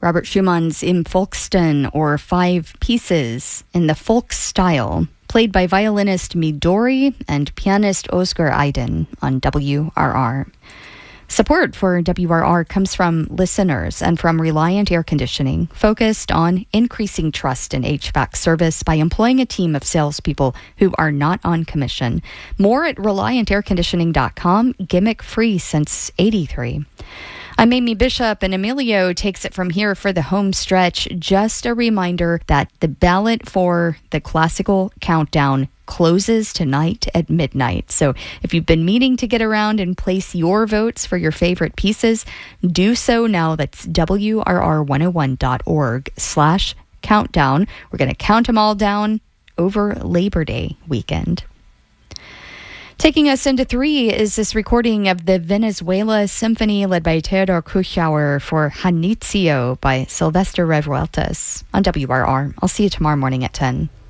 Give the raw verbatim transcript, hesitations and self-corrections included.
Robert Schumann's Im Volkston, or Five Pieces in the folk style, played by violinist Midori and pianist Oscar Aiden on W R R. Support for W R R comes from listeners and from Reliant Air Conditioning, focused on increasing trust in H V A C service by employing a team of salespeople who are not on commission. More at reliant air conditioning dot com, gimmick free since eighty-three. I'm Amy Bishop, and Emilio takes it from here for the home stretch. Just a reminder that the ballot for the Classical Countdown closes tonight at midnight. So if you've been meaning to get around and place your votes for your favorite pieces, do so now. That's W R R one oh one dot org slash countdown. We're going to count them all down over Labor Day weekend. Taking us into three is this recording of the Venezuela Symphony led by Theodor Kuchauer for Janitzio by Sylvester Revueltas on W R R. I'll see you tomorrow morning at ten.